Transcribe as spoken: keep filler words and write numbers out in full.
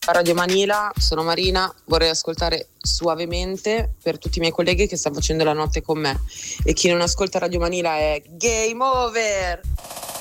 Radio Manila, sono Marina, vorrei ascoltare Suavemente per tutti i miei colleghi che stanno facendo la notte con me, e chi non ascolta Radio Manila è game over.